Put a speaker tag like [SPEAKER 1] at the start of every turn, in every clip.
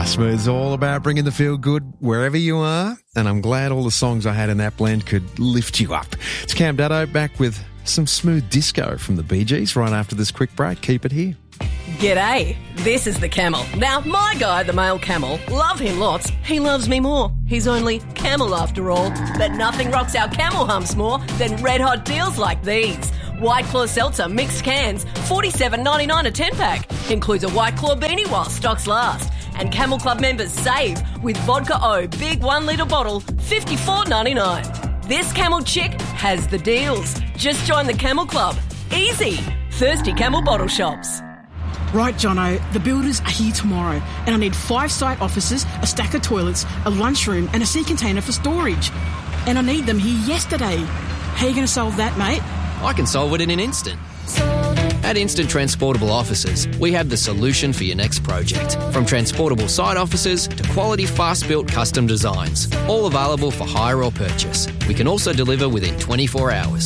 [SPEAKER 1] Smooth's all about bringing the feel good wherever you are, and I'm glad all the songs I had in that blend could lift you up. It's Cam Daddo back with some smooth disco from the Bee Gees right after this quick break. Keep it here.
[SPEAKER 2] G'day, this is the Camel. Now, my guy, the male camel, love him lots. He loves me more. He's only camel after all. But nothing rocks our camel humps more than red hot deals like these. White Claw Seltzer mixed cans, $47.99 a 10-pack. Includes a White Claw beanie while stocks last. And Camel Club members save with Vodka O big 1 litre bottle, $54.99. This Camel chick has the deals. Just join the Camel Club. Easy. Thirsty Camel bottle shops.
[SPEAKER 3] Right, Jono, the builders are here tomorrow and I need 5 site offices, a stack of toilets, a lunchroom and a sea container for storage. And I need them here yesterday. How are you going to solve that, mate?
[SPEAKER 4] I can solve it in an instant. At Instant Transportable Offices, we have the solution for your next project. From transportable site offices to quality fast-built custom designs, all available for hire or purchase. We can also deliver within 24 hours.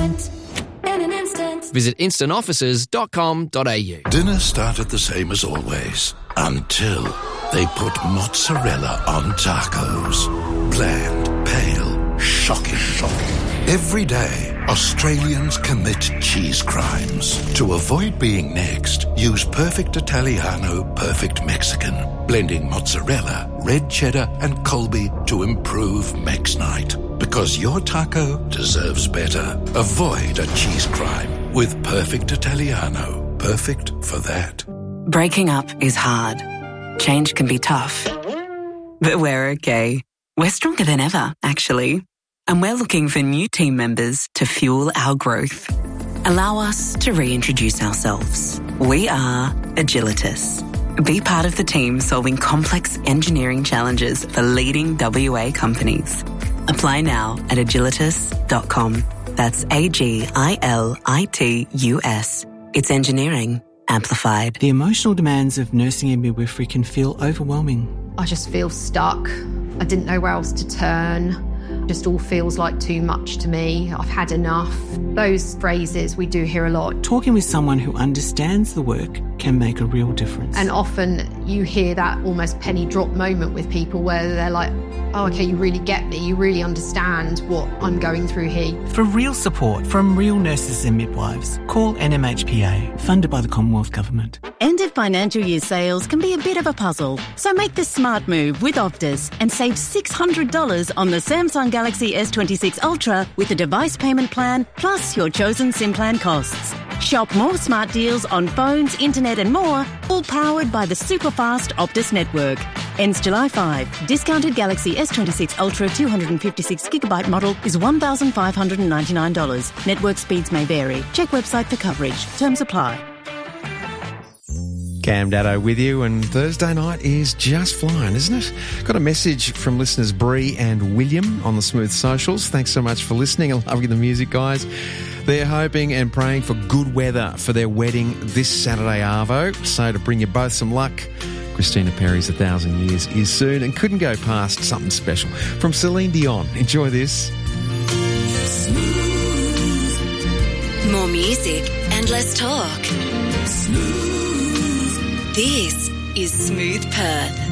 [SPEAKER 4] Visit instantoffices.com.au.
[SPEAKER 5] Dinner started the same as always, until they put mozzarella on tacos. Bland, pale, shocking. Every day, Australians commit cheese crimes. To avoid being next, use Perfect Italiano, Perfect Mexican, blending mozzarella, red cheddar and Colby to improve Mex Night. Because your taco deserves better. Avoid a cheese crime with Perfect Italiano. Perfect for that.
[SPEAKER 6] Breaking up is hard. Change can be tough. But we're okay. We're stronger than ever, actually. And we're looking for new team members to fuel our growth. Allow us to reintroduce ourselves. We are Agilitas. Be part of the team solving complex engineering challenges for leading WA companies. Apply now at agilitas.com. That's AGILITUS. It's engineering amplified.
[SPEAKER 7] The emotional demands of nursing and midwifery can feel overwhelming.
[SPEAKER 8] I just feel stuck. I didn't know where else to turn. Just all feels like too much to me. I've had enough. Those phrases we do hear a lot.
[SPEAKER 7] Talking with someone who understands the work can make a real difference.
[SPEAKER 8] And often you hear that almost penny drop moment with people where they're like, oh, okay, you really get me. You really understand what I'm going through here.
[SPEAKER 7] For real support from real nurses and midwives, call NMHPA, funded by the Commonwealth Government.
[SPEAKER 9] End of financial year sales can be a bit of a puzzle, so make the smart move with Optus and save $600 on the Samsung Galaxy S26 Ultra with a device payment plan plus your chosen SIM plan costs. Shop more smart deals on phones, internet and more, all powered by the super-fast Optus network. Ends July 5. Discounted Galaxy S26 Ultra 256GB model is $1,599. Network speeds may vary. Check website for coverage. Terms apply.
[SPEAKER 1] Cam Daddo with you, and Thursday night is just flying, isn't it? Got a message from listeners Bree and William on the Smooth socials. Thanks so much for listening and loving the music, guys. They're hoping and praying for good weather for their wedding this Saturday arvo. So to bring you both some luck, Christina Perry's 1,000 Years is soon and couldn't go past something special. From Celine Dion. Enjoy this.
[SPEAKER 6] More music and less talk. This is Smooth Perth.